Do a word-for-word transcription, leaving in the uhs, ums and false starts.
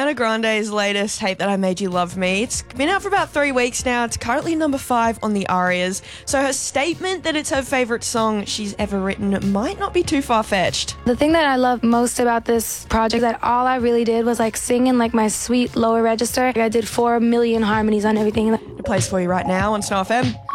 Ariana Grande's latest, Hate That I Made You Love Me. It's been out for about three weeks now. It's currently number five on the Arias. So her statement that it's her favourite song she's ever written might not be too far-fetched. The thing that I love most about this project, that all I really did was like sing in like my sweet lower register. I did four million harmonies on everything. It plays for you right now on Snow F M.